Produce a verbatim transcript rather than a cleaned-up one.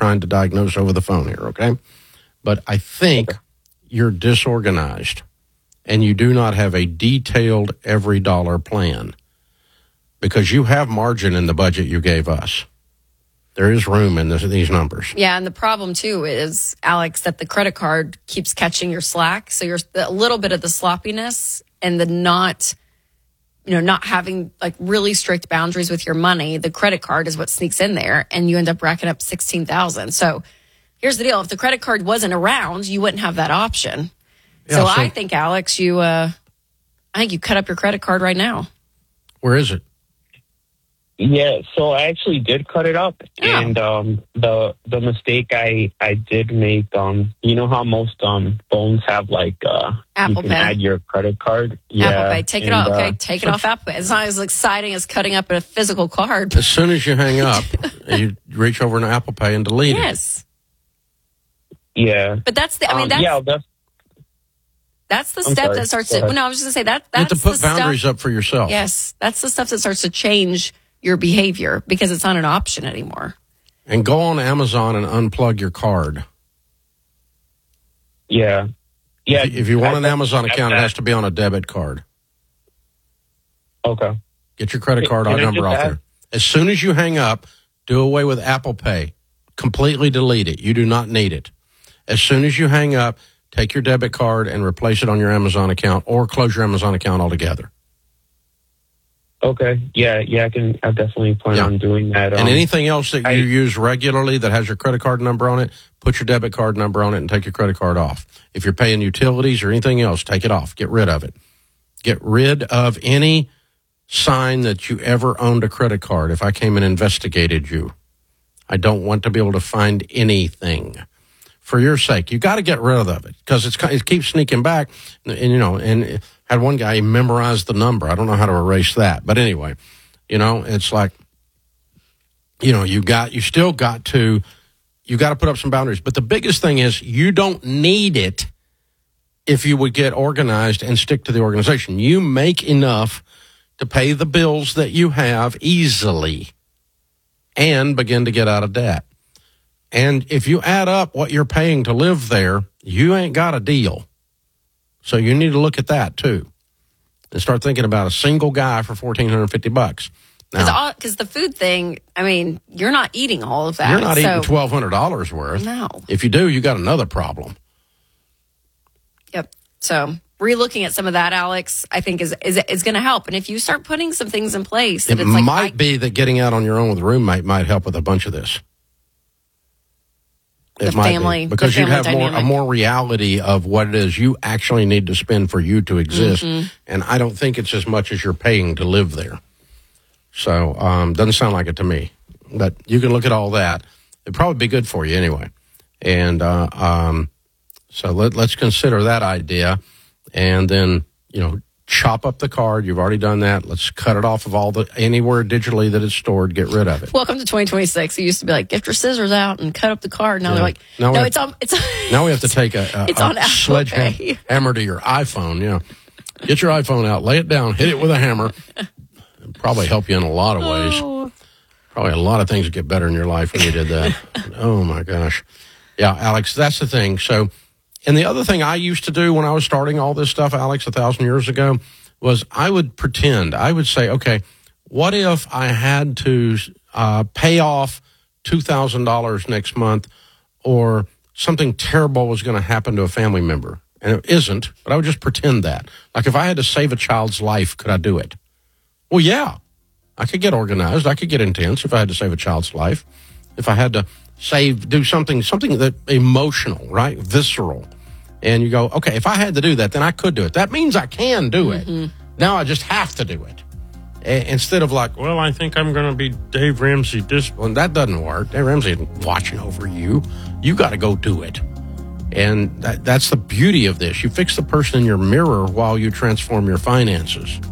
trying to diagnose over the phone here, okay? But I think okay. you're disorganized, and you do not have a detailed every dollar plan, because you have margin in the budget you gave us. There is room in this, these numbers. Yeah, and the problem, too, is, Alex, that the credit card keeps catching your slack. So you're a little bit of the sloppiness and the not, you know, not having, like, really strict boundaries with your money. The credit card is what sneaks in there, and you end up racking up sixteen thousand dollars. So here's the deal. If the credit card wasn't around, you wouldn't have that option. Yeah, so, so I think, Alex, you, uh, I think you cut up your credit card right now. Where is it? Yeah, so I actually did cut it up, yeah. and um, the the mistake I, I did make, um, you know how most um phones have like uh, Apple you can Pay. Add your credit card. Yeah, Apple Pay, take it and, off. Okay, uh, take it off Apple Pay. It's not as exciting as cutting up a physical card. As soon as you hang up, you reach over to Apple Pay and delete yes. it. Yes. Yeah, but that's the. I mean, um, that's yeah, that's that's the I'm step sorry. that starts to. Well, no, I was just gonna say that. That's you have to put the boundaries stuff, up for yourself. Yes, that's the stuff that starts to change your behavior, because it's not an option anymore. And go on Amazon and unplug your card. Yeah. Yeah. If, if you want an Amazon account, it has to be on a debit card. Okay. Get your credit card Can I number just off add- there. As soon as you hang up, do away with Apple Pay. Completely delete it. You do not need it. As soon as you hang up, take your debit card and replace it on your Amazon account, or close your Amazon account altogether. Okay. Yeah. Yeah. I can. I definitely plan Yeah. on doing that. And Um, anything else that you I- use regularly that has your credit card number on it, put your debit card number on it and take your credit card off. If you're paying utilities or anything else, take it off. Get rid of it. Get rid of any sign that you ever owned a credit card. If I came and investigated you, I don't want to be able to find anything. For your sake, you got to get rid of it, because it's it keeps sneaking back. And, and you know, and had one guy memorize the number. I don't know how to erase that, but anyway, you know, it's like, you know, you got you still got to you got to put up some boundaries. But the biggest thing is, you don't need it if you would get organized and stick to the organization. You make enough to pay the bills that you have easily and begin to get out of debt. And if you add up what you're paying to live there, you ain't got a deal. So you need to look at that too, and start thinking about a single guy for fourteen hundred fifty bucks. Now, because the food thing, I mean, you're not eating all of that. You're not so, eating twelve hundred dollars worth. No. If you do, you got another problem. Yep. So relooking at some of that, Alex, I think is is, is going to help. And if you start putting some things in place, It that it's like, might I, be that getting out on your own with a roommate might help with a bunch of this. It The might family- be, because the you family have more a dynamic. more reality of what it is you actually need to spend for you to exist. Mm-hmm. And I don't think it's as much as you're paying to live there. So um, doesn't sound like it to me. But you can look at all that. It'd probably be good for you anyway. And uh, um, so let, let's consider that idea, and then, you know, chop up the card. You've already done that. Let's cut it off of all the anywhere digitally that it's stored. Get rid of it. welcome to twenty twenty-six. It used to be like, get your scissors out and cut up the card. Now Yeah. they're like, Now we no, have- it's on. It's Now we have to take a, a, It's a on Apple sledgehammer Pay. hammer to your iPhone. Yeah, get your iPhone out, lay it down, hit it with a hammer. It'd probably help you in a lot of ways. Oh. Probably a lot of things would get better in your life when you did that. Oh my gosh. Yeah, Alex, that's the thing. So, and the other thing I used to do when I was starting all this stuff, Alex, a thousand years ago, was I would pretend. I would say, okay, what if I had to uh, pay off two thousand dollars next month, or something terrible was going to happen to a family member? And it isn't, but I would just pretend that. Like, if I had to save a child's life, could I do it? Well, yeah. I could get organized. I could get intense if I had to save a child's life. If I had to save, do something, something that emotional, right? Visceral. And you go, okay, if I had to do that, then I could do it. That means I can do it. Mm-hmm. Now I just have to do it. A- instead of like, well, I think I'm going to be Dave Ramsey disciplined. That doesn't work. Dave Ramsey isn't watching over you. You got to go do it. And that, that's the beauty of this. You fix the person in your mirror while you transform your finances.